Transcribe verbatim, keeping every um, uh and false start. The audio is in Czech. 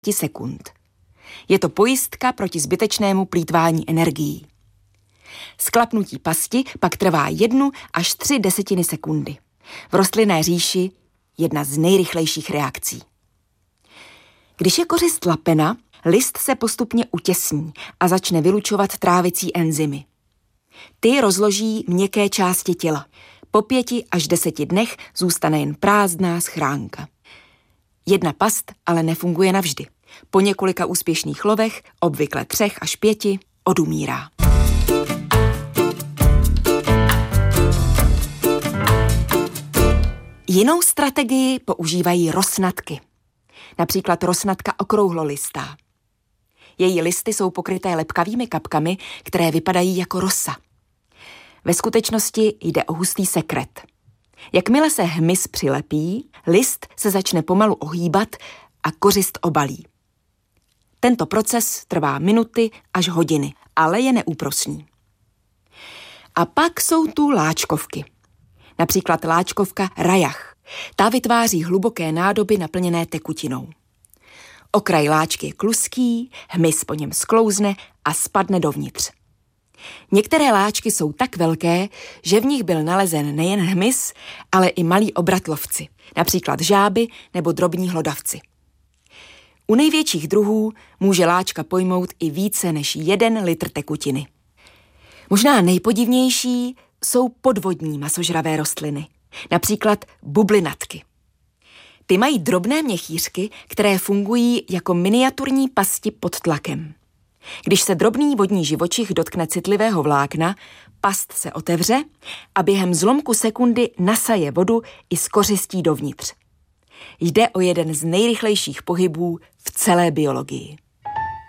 sekund. Je to pojistka proti zbytečnému plýtvání energií. Sklapnutí pasti pak trvá jednu až tři desetiny sekundy. V rostlinné říši jedna z nejrychlejších reakcí. Když je kořist lapena, list se postupně utěsní a začne vylučovat trávicí enzymy. Ty rozloží měkké části těla. Po pěti až deseti dnech zůstane jen prázdná schránka. Jedna past ale nefunguje navždy. Po několika úspěšných lovech, obvykle třech až pěti, odumírá. Jinou strategii používají rosnatky. Například rosnatka okrouhlolistá. Její listy jsou pokryté lepkavými kapkami, které vypadají jako rosa. Ve skutečnosti jde o hustý sekret. Jakmile se hmyz přilepí, list se začne pomalu ohýbat a kořist obalí. Tento proces trvá minuty až hodiny, ale je neúprosný. A pak jsou tu láčkovky. Například láčkovka rajach. Ta vytváří hluboké nádoby naplněné tekutinou. Okraj láčky je kluský, hmyz po něm sklouzne a spadne dovnitř. Některé láčky jsou tak velké, že v nich byl nalezen nejen hmyz, ale i malí obratlovci, například žáby nebo drobní hlodavci. U největších druhů může láčka pojmout i více než jeden litr tekutiny. Možná nejpodivnější jsou podvodní masožravé rostliny, například bublinatky. Ty mají drobné měchýřky, které fungují jako miniaturní pasti pod tlakem. Když se drobný vodní živočich dotkne citlivého vlákna, past se otevře a během zlomku sekundy nasaje vodu i z kořistí dovnitř. Jde o jeden z nejrychlejších pohybů v celé biologii.